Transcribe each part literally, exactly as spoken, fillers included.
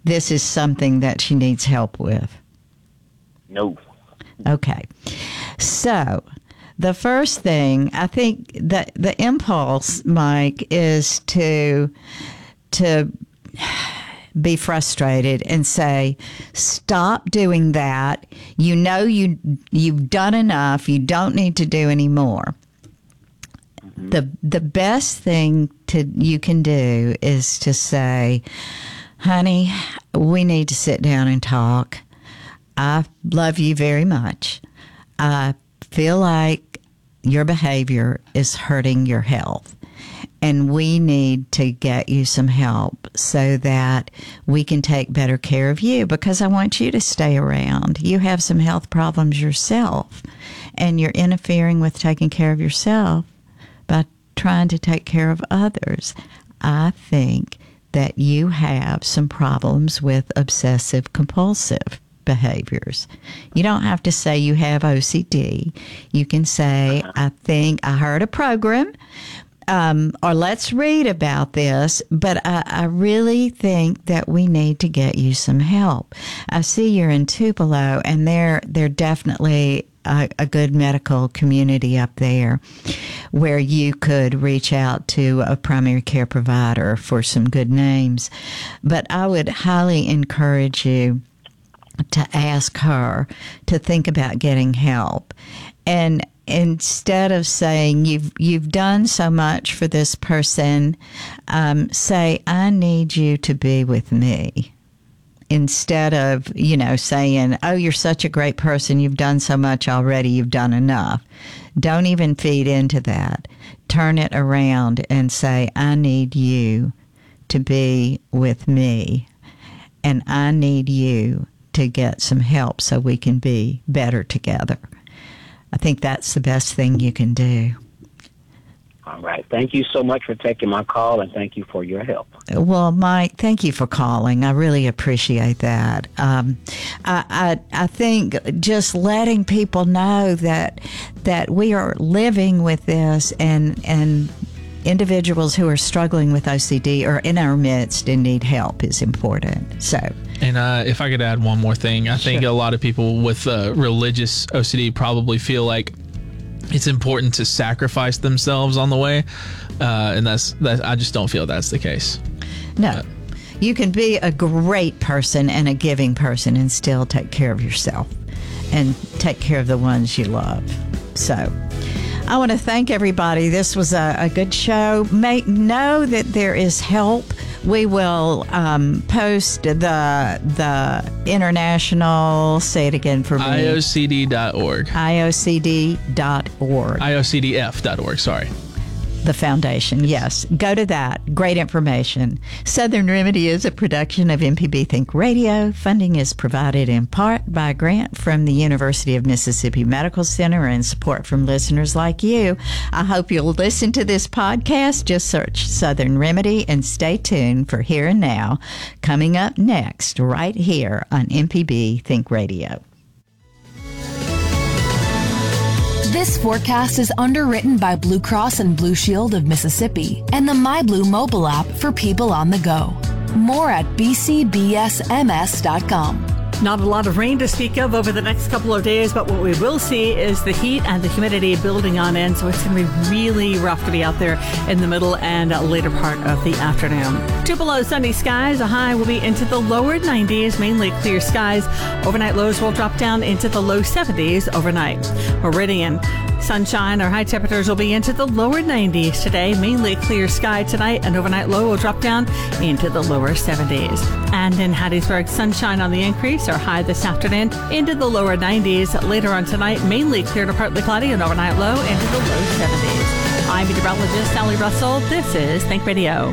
this is something that she needs help with? No. Okay. So the first thing, I think that the impulse, Mike, is to to be frustrated and say, stop doing that. You know you you've done enough. You don't need to do any more. Mm-hmm. The the best thing to you can do is to say, honey, we need to sit down and talk. I love you very much. I feel like your behavior is hurting your health, and we need to get you some help so that we can take better care of you, because I want you to stay around. You have some health problems yourself, and you're interfering with taking care of yourself by trying to take care of others. I think that you have some problems with obsessive compulsive behaviors. You don't have to say you have O C D. You can say, I think I heard a program, um, or let's read about this, but I, I really think that we need to get you some help. I see you're in Tupelo, and they're, they're definitely a, a good medical community up there where you could reach out to a primary care provider for some good names. But I would highly encourage you to ask her to think about getting help. And instead of saying you've you've done so much for this person, um, say, I need you to be with me. Instead of, you know, saying, oh, you're such a great person, you've done so much already, you've done enough. Don't even feed into that. Turn it around and say, I need you to be with me, and I need you to get some help so we can be better together. I think that's the best thing you can do. All right. Thank you so much for taking my call, and thank you for your help. Well, Mike, thank you for calling. I really appreciate that. Um, I, I I think just letting people know that that we are living with this, and and individuals who are struggling with O C D are in our midst and need help is important. So. And uh, if I could add one more thing, I think Sure. a lot of people with uh, religious O C D probably feel like it's important to sacrifice themselves on the way, uh, and that's that. I just don't feel that's the case. No, Uh, you can be a great person and a giving person and still take care of yourself and take care of the ones you love. So I want to thank everybody. This was a, a good show. Make know that there is help. We will um, post the the international, say it again for me. I O C D dot org. I O C D dot org. I O C D F dot org, sorry. The foundation, yes. Go to that. Great information. Southern Remedy is a production of M P B Think Radio. Funding is provided in part by a grant from the University of Mississippi Medical Center and support from listeners like you. I hope you'll listen to this podcast. Just search Southern Remedy and stay tuned for Here and Now, coming up next right here on M P B Think Radio. This forecast is underwritten by Blue Cross and Blue Shield of Mississippi and the MyBlue mobile app for people on the go. More at b c b s m s dot com. Not a lot of rain to speak of over the next couple of days, but what we will see is the heat and the humidity building on in, so it's going to be really rough to be out there in the middle and later part of the afternoon. Tupelo, sunny skies. A high will be into the lower nineties, mainly clear skies. Overnight lows will drop down into the low seventies overnight. Meridian. Sunshine, our high temperatures will be into the lower nineties today, mainly clear sky tonight, and overnight low will drop down into the lower seventies. And in Hattiesburg, sunshine on the increase, our high this afternoon into the lower nineties. Later on tonight, mainly clear to partly cloudy, and overnight low into the low seventies. I'm meteorologist Sally Russell. This is Think Radio.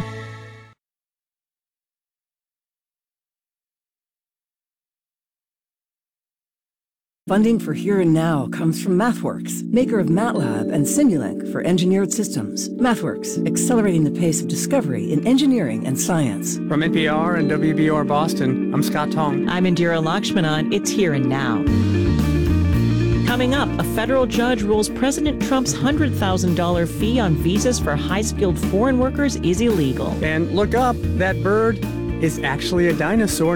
Funding for Here and Now comes from MathWorks, maker of MATLAB and Simulink for engineered systems. MathWorks, accelerating the pace of discovery in engineering and science. From N P R and W B R Boston, I'm Scott Tong. I'm Indira Lakshmanan. It's Here and Now. Coming up, a federal judge rules President Trump's one hundred thousand dollars fee on visas for high-skilled foreign workers is illegal. And look up, that bird is actually a dinosaur.